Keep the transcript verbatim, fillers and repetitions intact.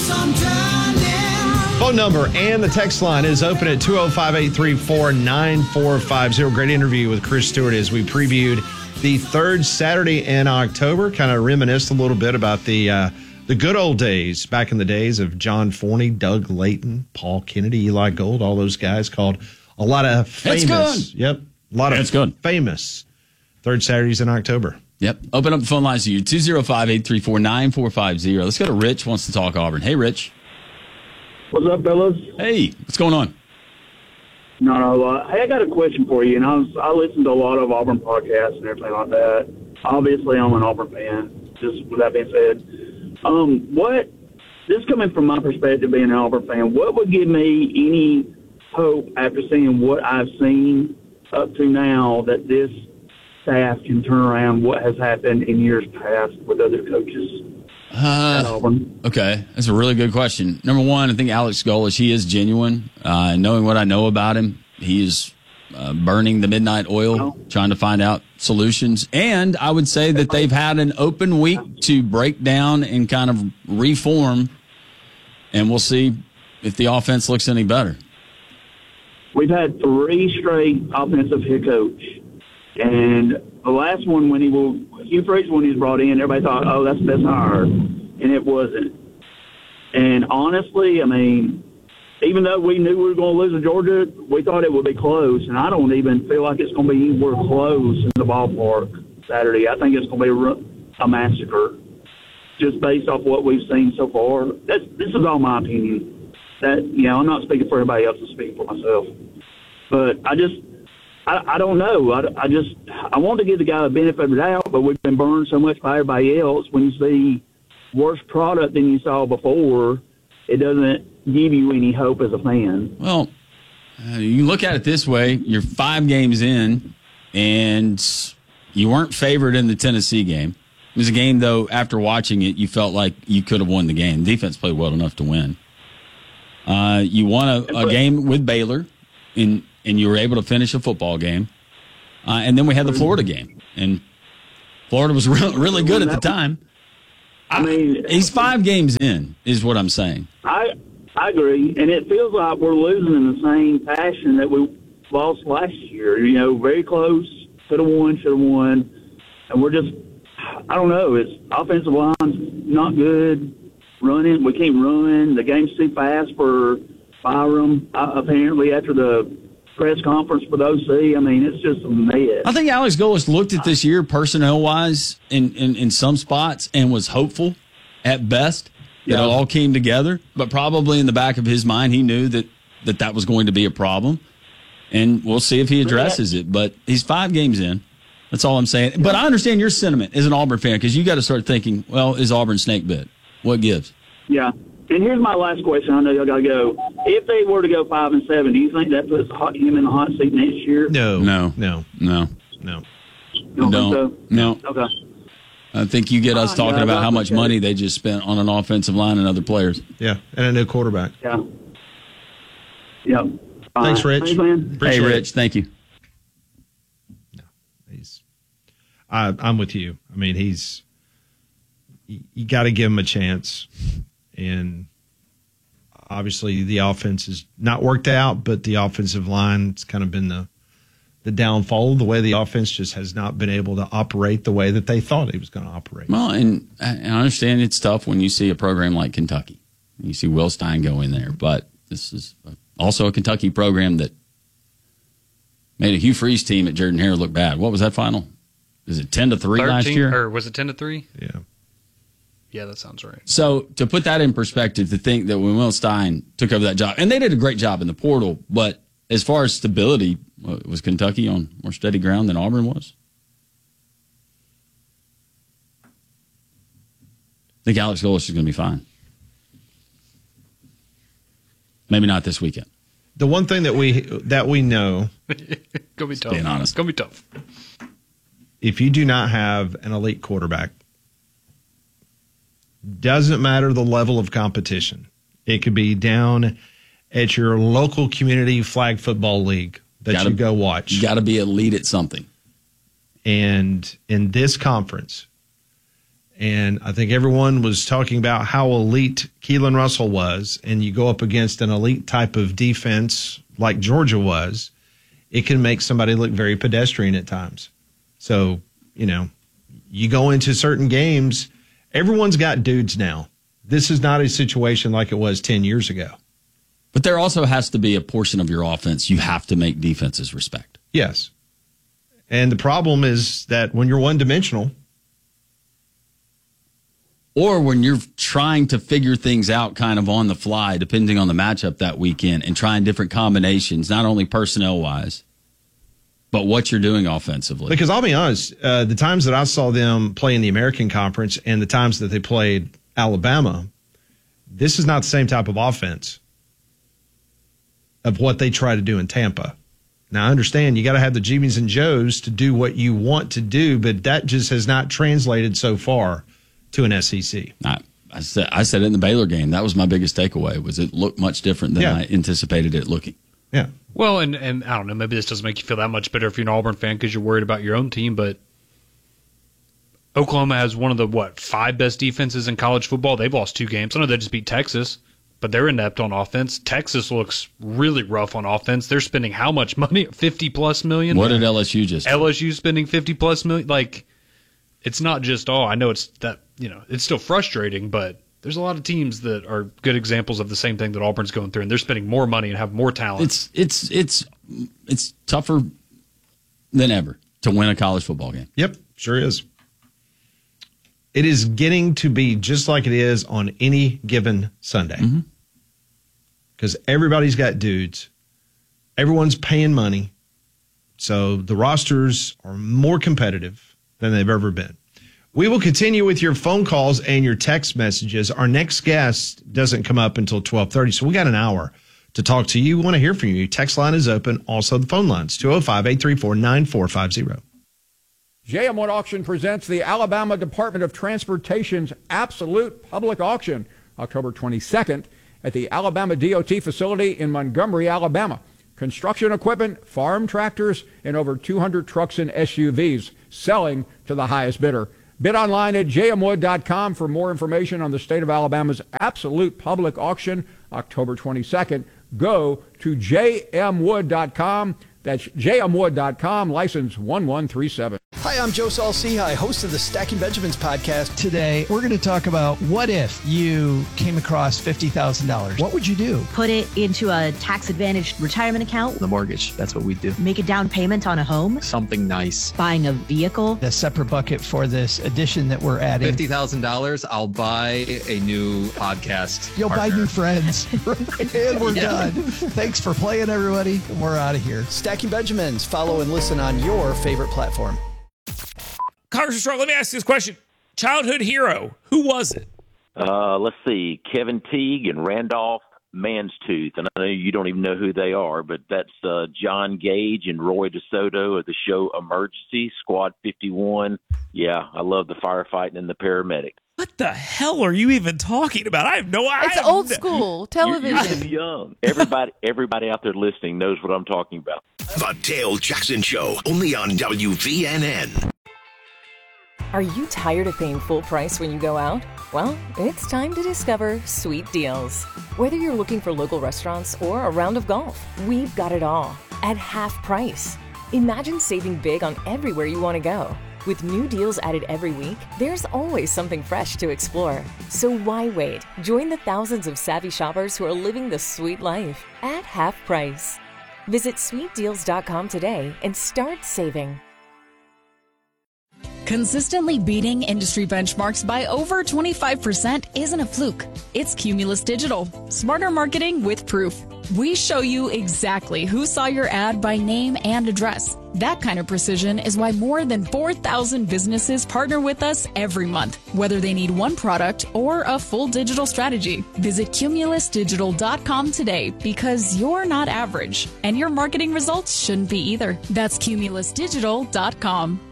Phone number and the text line is open at two oh five, eight three four, nine four five oh. Great interview with Chris Stewart as we previewed the third Saturday in October. Kind of reminisced a little bit about the uh, the good old days, back in the days of John Forney, Doug Layton, Paul Kennedy, Eli Gold, all those guys called a lot of famous. That's good. Yep. A lot That's of good. famous third Saturdays in October. Yep. Open up the phone lines to you, two oh five, eight three four, nine four five oh. Let's go to Rich, wants to talk Auburn. Hey, Rich. What's up, fellas? Hey, what's going on? Not a lot. Hey, I got a question for you. And I was, I listen to a lot of Auburn podcasts and everything like that. Obviously, I'm an Auburn fan. Just with that being said, um, what this coming from my perspective, being an Auburn fan, what would give me any hope after seeing what I've seen up to now that this staff can turn around what has happened in years past with other coaches? Uh, okay, that's a really good question. Number one, I think Alex Golesh, he is genuine. Uh, knowing what I know about him, he is uh, burning the midnight oil, oh. trying to find out solutions. And I would say that they've had an open week to break down and kind of reform, and we'll see if the offense looks any better. We've had three straight offensive head coach, and the last one, when he will, Hugh Freeze, when he was brought in, everybody thought, oh, that's the best hire, and it wasn't. And honestly, I mean, even though we knew we were going to lose to Georgia, we thought it would be close, and I don't even feel like it's going to be anywhere close in the ballpark Saturday. I think it's going to be a massacre, just based off what we've seen so far. That's, this is all my opinion. That, you know, I'm not speaking for everybody else, I'm speaking for myself. But I just, I, I don't know. I, I just, I want to give the guy the benefit of the doubt, but we've been burned so much by everybody else. When you see worse product than you saw before, it doesn't give you any hope as a fan. Well, uh, you look at it this way. You're five games in, and you weren't favored in the Tennessee game. It was a game, though, after watching it, you felt like you could have won the game. The defense played well enough to win. Uh, you won a, a game with Baylor, in, and you were able to finish a football game. Uh, and then we had the Florida game. And Florida was re- really good at the time. I mean, he's five games in, is what I'm saying. I I agree, and it feels like we're losing in the same fashion that we lost last year. You know, very close, should have won, should have won, and we're just, I don't know. It's offensive line's not good. Running, we can't run. The game's too fast for Byram. Uh, apparently, after the press conference for the O C, I mean, it's just a mess. I think Alex Golesh looked at this year personnel-wise in, in, in some spots and was hopeful at best that yeah. it all came together. But probably in the back of his mind, he knew that that, that was going to be a problem. And we'll see if he addresses it. But he's five games in. That's all I'm saying. Yeah. But I understand your sentiment as an Auburn fan, because you got to start thinking, well, is Auburn snake bit? What gives? Yeah. And here's my last question. I know y'all got to go. If they were to go five and seven, do you think that puts him in the hot seat next year? No. No. No. No. No. You don't no. think so? No. Okay. I think you get us oh, talking yeah, about how much money they just spent on an offensive line and other players. Yeah, and a new quarterback. Yeah. Yeah. Thanks, Rich. Thanks, man. Hey, Rich. It. Thank you. No, he's. I, I'm with you. I mean, he's. You, you got to give him a chance, and obviously the offense has not worked out, but the offensive line's kind of been the the downfall. The way the offense just has not been able to operate the way that they thought it was going to operate. Well, and I understand it's tough when you see a program like Kentucky. You see Will Stein go in there, but this is also a Kentucky program that made a Hugh Freeze team at Jordan-Hare look bad. What was that final? Is it ten to three last year? Or was it ten to three? Yeah. Yeah, that sounds right. So to put that in perspective, to think that when Will Stein took over that job, and they did a great job in the portal, but as far as stability, was Kentucky on more steady ground than Auburn was? I think Alex Golesh is going to be fine. Maybe not this weekend. The one thing that we that we know, gonna be tough. Being honest, it's gonna be tough. If you do not have an elite quarterback, doesn't matter the level of competition. It could be down at your local community flag football league that gotta, you go watch. You got to be elite at something. And in this conference, And I think everyone was talking about how elite Keelan Russell was, and you go up against an elite type of defense like Georgia was, it can make somebody look very pedestrian at times. So, you know, you go into certain games, everyone's got dudes now. This is not a situation like it was ten years ago. But there also has to be a portion of your offense you have to make defenses respect. Yes. And the problem is that when you're one-dimensional, or when you're trying to figure things out kind of on the fly, depending on the matchup that weekend, and trying different combinations, not only personnel-wise, but what you're doing offensively. Because I'll be honest, uh, the times that I saw them play in the American Conference and the times that they played Alabama, this is not the same type of offense of what they try to do in Tampa. Now, I understand you got to have the Jimmys and Joes to do what you want to do, but that just has not translated so far to an S E C. I, I said I said it in the Baylor game. That was my biggest takeaway, was it looked much different than yeah. I anticipated it looking. Yeah. Well, and, and I don't know, maybe this doesn't make you feel that much better if you're an Auburn fan because you're worried about your own team, but Oklahoma has one of the, what, five best defenses in college football. They've lost two games. I know they just beat Texas, but they're inept on offense. Texas looks really rough on offense. They're spending how much money? fifty plus million? What did L S U just do? L S U spending fifty plus million? Like, it's not just, oh, I know it's that, you know, it's still frustrating, but there's a lot of teams that are good examples of the same thing that Auburn's going through, and they're spending more money and have more talent. It's it's it's it's tougher than ever to win a college football game. Yep, sure is. It is getting to be just like it is on any given Sunday. Because mm-hmm. everybody's got dudes. Everyone's paying money. So the rosters are more competitive than they've ever been. We will continue with your phone calls and your text messages. Our next guest doesn't come up until twelve thirty, so we got an hour to talk to you. We want to hear from you. Text line is open. Also, the phone lines, two oh five, eight three four, nine four five oh. J M one Auction presents the Alabama Department of Transportation's Absolute Public Auction, October twenty-second, at the Alabama D O T facility in Montgomery, Alabama. Construction equipment, farm tractors, and over two hundred trucks and S U Vs selling to the highest bidder. Bid online at j m wood dot com for more information on the state of Alabama's Absolute Public Auction, October twenty-second. Go to j m wood dot com. That's j m wood dot com, license one one three seven. Hi, I'm Joe Saul-Sehy, host of the Stacking Benjamins podcast. Today, we're going to talk about what if you came across fifty thousand dollars. What would you do? Put it into a tax-advantaged retirement account. The mortgage. That's what we do. Make a down payment on a home. Something nice. Buying a vehicle. A separate bucket for this addition that we're adding. fifty thousand dollars, I'll buy a new podcast You'll partner. buy new friends. And we're yeah. done. Thanks for playing, everybody. We're out of here. Stacking Benjamins. Follow and listen on your favorite platform. Congressman Strong, let me ask you this question. Childhood hero, who was it? Uh, let's see, Kevin Teague and Randolph Manstooth. And I know you don't even know who they are, but that's uh, John Gage and Roy DeSoto of the show Emergency, Squad fifty-one. Yeah, I love the firefighting and the paramedic. What the hell are you even talking about? I have no idea. It's old school television. You're, you're young. Everybody, everybody out there listening knows what I'm talking about. The Dale Jackson Show, only on W V N N. Are you tired of paying full price when you go out? Well, it's time to discover Sweet Deals. Whether you're looking for local restaurants or a round of golf, we've got it all at half price. Imagine saving big on everywhere you want to go. With new deals added every week, there's always something fresh to explore. So why wait? Join the thousands of savvy shoppers who are living the sweet life at half price. Visit sweet deals dot com today and start saving. Consistently beating industry benchmarks by over twenty-five percent isn't a fluke. It's Cumulus Digital. Smarter marketing with proof. We show you exactly who saw your ad by name and address. That kind of precision is why more than four thousand businesses partner with us every month, whether they need one product or a full digital strategy. Visit cumulus digital dot com today because you're not average, and your marketing results shouldn't be either. That's cumulus digital dot com.